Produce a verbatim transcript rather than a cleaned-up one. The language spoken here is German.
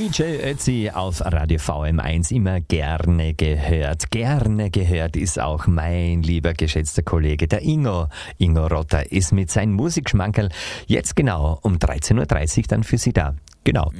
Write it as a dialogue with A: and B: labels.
A: D J Ötzi auf Radio V M eins, immer gerne gehört. Gerne gehört ist auch mein lieber geschätzter Kollege, der Ingo. Ingo Rotter ist mit seinem Musikschmankerl jetzt genau um dreizehn Uhr dreißig dann für Sie da. Genau.